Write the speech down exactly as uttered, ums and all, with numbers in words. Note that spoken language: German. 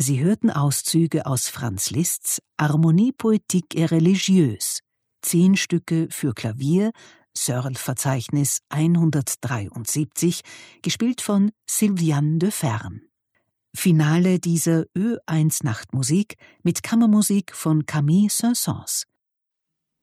Sie hörten Auszüge aus Franz Liszt's Harmonie poétique et religieuse, zehn Stücke für Klavier, Searle-Verzeichnis hundertdreiundsiebzig, gespielt von Sylviane de Fern. Finale dieser Ö eins Nachtmusik mit Kammermusik von Camille Saint-Saëns.